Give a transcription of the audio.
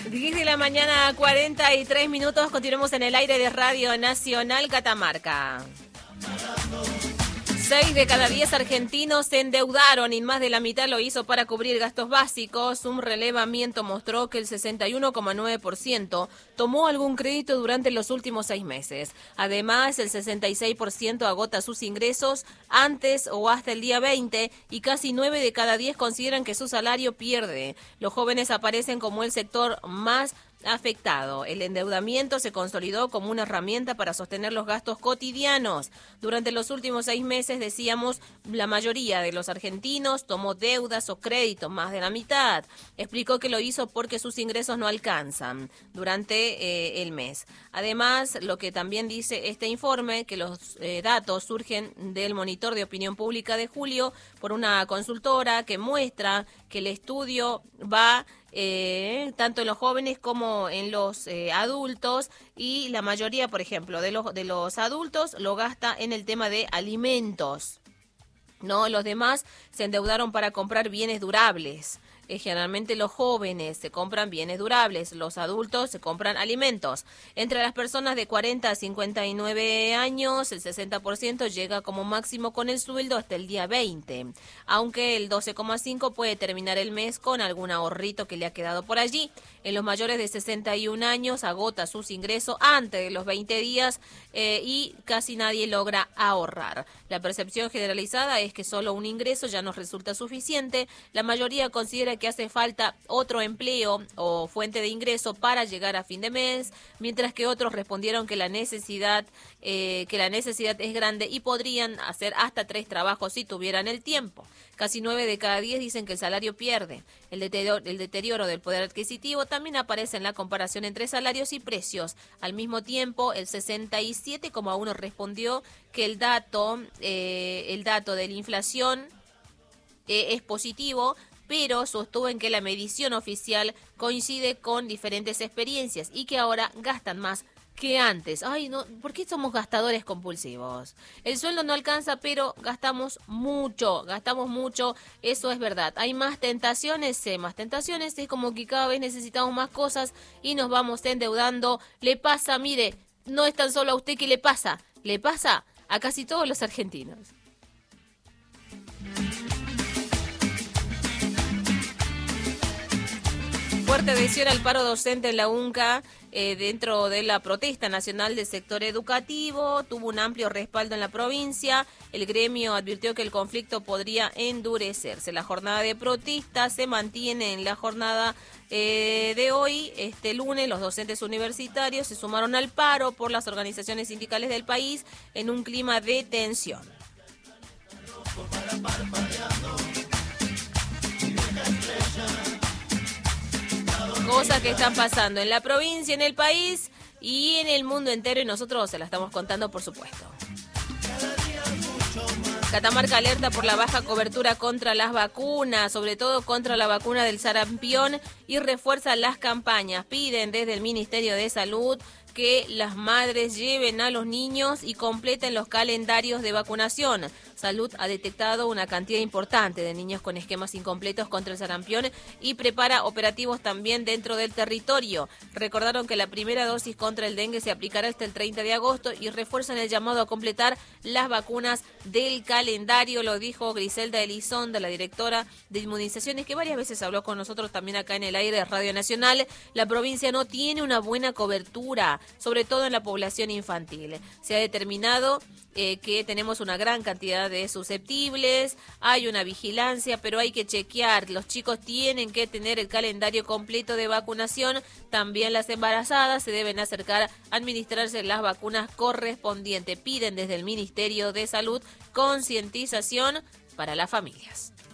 10 de la mañana, 43 minutos. Continuamos en el aire de Radio Nacional Catamarca. 6 de cada 10 argentinos se endeudaron y más de la mitad lo hizo para cubrir gastos básicos. Un relevamiento mostró que el 61,9% tomó algún crédito durante los últimos 6 meses. Además, el 66% agota sus ingresos antes o hasta el día 20 y casi 9 de cada 10 consideran que su salario pierde. Los jóvenes aparecen como el sector más afectado. El endeudamiento se consolidó como una herramienta para sostener los gastos cotidianos. Durante los últimos 6 meses, decíamos, la mayoría de los argentinos tomó deudas o créditos, más de la mitad. Explicó que lo hizo porque sus ingresos no alcanzan durante el mes. Además, lo que también dice este informe, que los datos surgen del monitor de opinión pública de julio por una consultora que muestra que el estudio va tanto en los jóvenes como en los adultos, y la mayoría, por ejemplo, de los adultos lo gasta en el tema de alimentos. No, los demás se endeudaron para comprar bienes durables. Generalmente los jóvenes se compran bienes durables, los adultos se compran alimentos. Entre las personas de 40 a 59 años, el 60% llega como máximo con el sueldo hasta el día 20, aunque el 12,5% puede terminar el mes con algún ahorrito que le ha quedado por allí. En los mayores de 61 años agota sus ingresos antes de los 20 días y casi nadie logra ahorrar. La percepción generalizada es que solo un ingreso ya no resulta suficiente. La mayoría considera que hace falta otro empleo o fuente de ingreso para llegar a fin de mes, mientras que otros respondieron que la necesidad es grande y podrían hacer hasta 3 trabajos si tuvieran el tiempo. Casi 9 de cada 10 dicen que el salario pierde. El deterioro del poder adquisitivo también aparece en la comparación entre salarios y precios. Al mismo tiempo, el 67,1% respondió que el dato de la inflación es positivo, pero sostuvo en que la medición oficial coincide con diferentes experiencias y que ahora gastan más que antes. Ay, no, ¿por qué somos gastadores compulsivos? El sueldo no alcanza, pero gastamos mucho, eso es verdad. Hay más tentaciones, es como que cada vez necesitamos más cosas y nos vamos endeudando. Le pasa, mire, no es tan solo a usted que le pasa a casi todos los argentinos. Fuerte adhesión al paro docente en la UNCA dentro de la protesta nacional del sector educativo. Tuvo un amplio respaldo en la provincia. El gremio advirtió que el conflicto podría endurecerse. La jornada de protesta se mantiene en la jornada de hoy. Este lunes los docentes universitarios se sumaron al paro por las organizaciones sindicales del país en un clima de tensión. Cosas que están pasando en la provincia, en el país y en el mundo entero, y nosotros se la estamos contando, por supuesto. Catamarca alerta por la baja cobertura contra las vacunas, sobre todo contra la vacuna del sarampión, y refuerza las campañas. Piden desde el Ministerio de Salud que las madres lleven a los niños y completen los calendarios de vacunación. Salud ha detectado una cantidad importante de niños con esquemas incompletos contra el sarampión y prepara operativos también dentro del territorio. Recordaron que la primera dosis contra el dengue se aplicará hasta el 30 de agosto y refuerzan el llamado a completar las vacunas del calendario, lo dijo Griselda Elizondo, la directora de inmunizaciones, que varias veces habló con nosotros también acá en el aire de Radio Nacional. La provincia no tiene una buena cobertura, sobre todo en la población infantil. Se ha determinado que tenemos una gran cantidad de susceptibles, hay una vigilancia, pero hay que chequear. Los chicos tienen que tener el calendario completo de vacunación. También las embarazadas se deben acercar a administrarse las vacunas correspondientes. Piden desde el Ministerio de Salud concientización para las familias.